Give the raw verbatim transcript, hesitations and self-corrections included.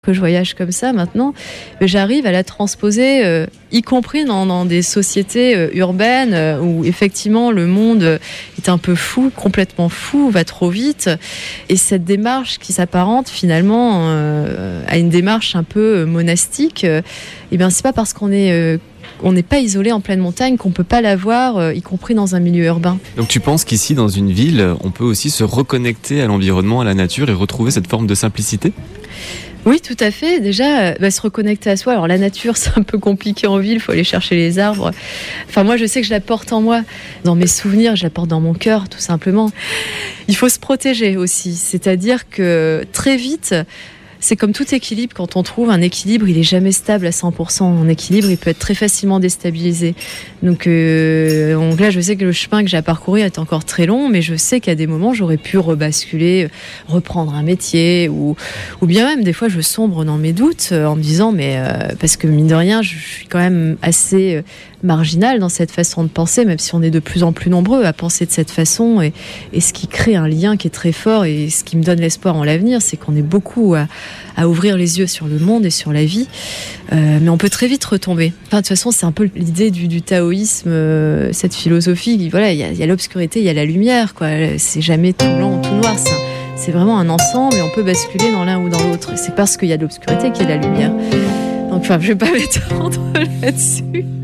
Que je voyage comme ça maintenant, j'arrive à la transposer, euh, y compris dans, dans des sociétés euh, urbaines euh, où effectivement le monde est un peu fou, complètement fou, va trop vite. Et cette démarche qui s'apparente finalement euh, à une démarche un peu monastique, euh, et bien c'est pas parce qu'on est euh, on n'est pas isolé en pleine montagne qu'on peut pas l'avoir, euh, y compris dans un milieu urbain. Donc tu penses qu'ici, dans une ville, on peut aussi se reconnecter à l'environnement, à la nature et retrouver cette forme de simplicité ? Oui, tout à fait. Déjà, bah, se reconnecter à soi. Alors la nature, c'est un peu compliqué en ville, il faut aller chercher les arbres. Enfin, moi, je sais que je la porte en moi, dans mes souvenirs, je la porte dans mon cœur, tout simplement. Il faut se protéger aussi, c'est-à-dire que très vite, c'est comme tout équilibre, quand on trouve un équilibre, il n'est jamais stable à cent pour cent. Un équilibre, il peut être très facilement déstabilisé. Donc, euh, donc là, je sais que le chemin que j'ai à parcourir est encore très long, mais je sais qu'à des moments, j'aurais pu rebasculer, reprendre un métier, ou, ou bien même, des fois, je sombre dans mes doutes euh, en me disant, mais euh, parce que mine de rien, je suis quand même assez euh, marginale dans cette façon de penser, même si on est de plus en plus nombreux à penser de cette façon, et, et ce qui crée un lien qui est très fort, et ce qui me donne l'espoir en l'avenir, c'est qu'on est beaucoup à à ouvrir les yeux sur le monde et sur la vie, euh, mais on peut très vite retomber. Enfin, de toute façon, c'est un peu l'idée du, du taoïsme, euh, cette philosophie. Voilà, il y, y a l'obscurité, il y a la lumière, quoi. C'est jamais tout blanc ou tout noir. C'est, un, c'est vraiment un ensemble et on peut basculer dans l'un ou dans l'autre. Et c'est parce qu'il y a de l'obscurité qu'il y a de la lumière. Donc, enfin, je vais pas m'étendre là-dessus.